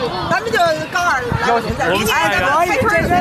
咱们就高二来比赛，明年咱们开春儿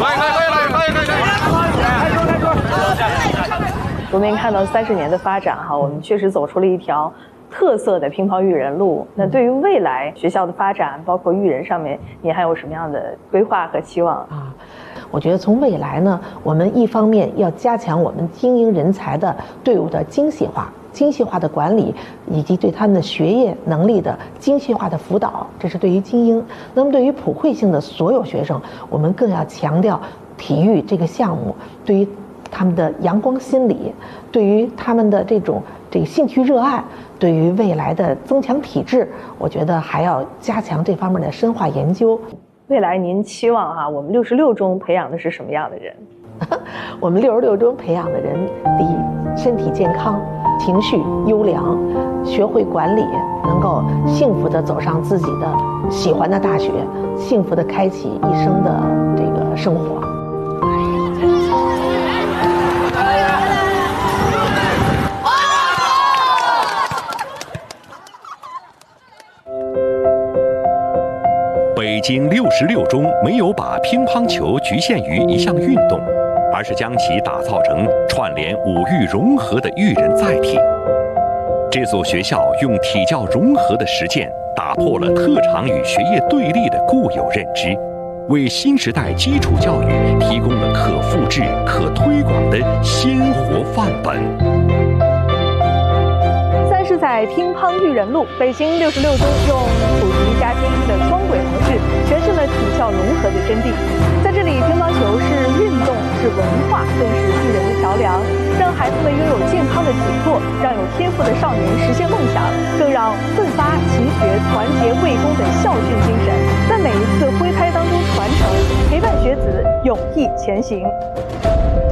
我们看到30年的发展哈，我们确实走出了一条特色的乒乓育人路。那对于未来学校的发展，包括育人上面，你还有什么样的规划和期望啊？ 我觉得从未来呢，我们一方面要加强我们精英人才的队伍的精细化的管理，以及对他们的学业能力的精细化的辅导，这是对于精英。那么对于普惠性的所有学生，我们更要强调体育这个项目对于他们的阳光心理，对于他们的这个兴趣热爱，对于未来的增强体质，我觉得还要加强这方面的深化研究。 未来您期望我们66中培养的是什么样的人？ 我们66中培养的人，第一，身体健康，情绪优良，学会管理，能够幸福地走上自己的喜欢的大学，幸福地开启一生的这个生活。 北京66中没有把乒乓球局限于一项运动，而是将其打造成串联五育融合的育人载体。这所学校用体教融合的实践，打破了特长与学业对立的固有认知，为新时代基础教育提供了可复制、可推广的鲜活范本。 30载乒乓育人路，北京66中用普及加精英的双轨模式，诠释了体校融合的真谛。在这里，乒乓球是运动，是文化，更是育人的桥梁，让孩子们拥有健康的体魄，让有天赋的少年实现梦想，更让奋发、勤学、团结、为公的校训精神在每一次挥拍当中传承，陪伴学子勇毅前行。